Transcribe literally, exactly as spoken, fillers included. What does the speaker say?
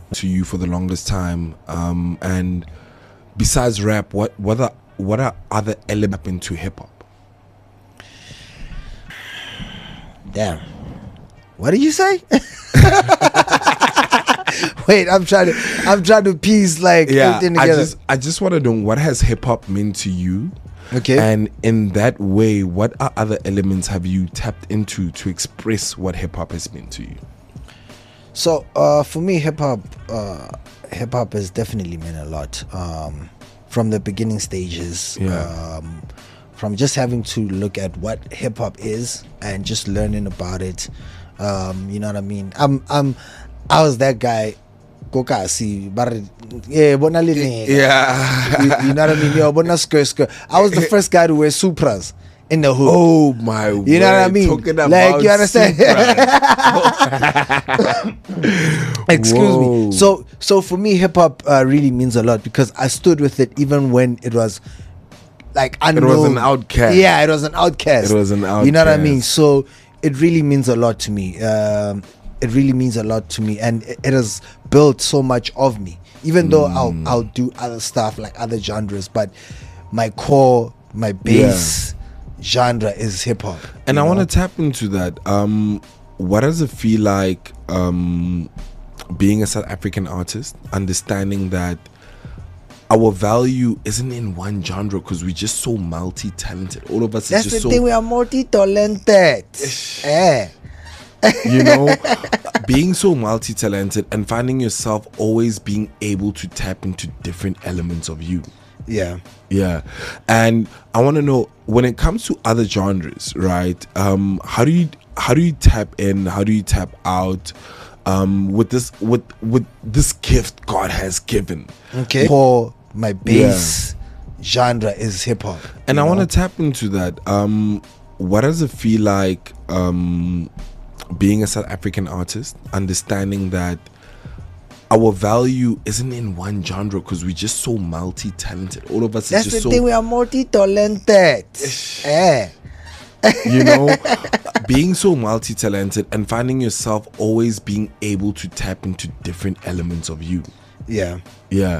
to you for the longest time, um, and besides rap, what what are what are other elements into hip hop? Damn. What did you say? Wait, I'm trying to I'm trying to piece like Yeah, everything I together. just I just want to know, what has hip hop meant to you? Okay. And in that way, what are other elements have you tapped into to express what hip hop has meant to you? So uh, for me, hip hop, uh, hip hop has definitely meant a lot. Um, from the beginning stages, Yeah. um, from just having to look at what hip hop is and just learning about it. Um, you know what I mean? I'm, I'm, I was that guy. Kokasi, but yeah, bona le nega. Yeah. you, you know what I mean? Yo, bona skirt, skirt. I was the first guy to wear Supras in the hood. Oh my! You know what I mean? Talking about Like, you understand? Supras. Excuse Whoa. me. So, so for me, hip hop uh, really means a lot because I stood with it even when it was like unknown. It was an outcast. Yeah, it was an outcast. It was an You know what I mean? outcast. So it really means a lot to me. Um, it really means a lot to me, and it, it has built so much of me. Even though I'll Mm. I'll do other stuff like other genres, but my core, my base genre is hip hop. And you I want know? to tap into that. Um, what does it feel like um, being a South African artist, understanding that our value isn't in one genre because we're just so multi-talented. All of us That's is the just so, thing. We are multi-talented. eh. you know, being so multi-talented and finding yourself always being able to tap into different elements of you. Yeah. Yeah. And I want to know, when it comes to other genres, right? Um, how do you how do you tap in? How do you tap out um, with this with with this gift God has given? Okay. For my base genre is hip hop. And you I want know? to tap into that. Um, what does it feel like um, being a South African artist, understanding that our value isn't in one genre because we're just so multi-talented. All of us That's is the just so, thing. We are multi-talented. eh. you know, being so multi-talented and finding yourself always being able to tap into different elements of you. Yeah. Yeah.